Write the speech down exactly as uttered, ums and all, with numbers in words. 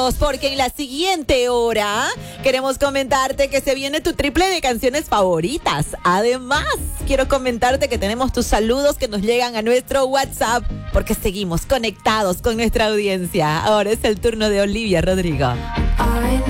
Porque en la siguiente hora queremos comentarte que se viene tu triple de canciones favoritas. Además, quiero comentarte que tenemos tus saludos que nos llegan a nuestro WhatsApp porque seguimos conectados con nuestra audiencia. Ahora es el turno de Olivia Rodrigo.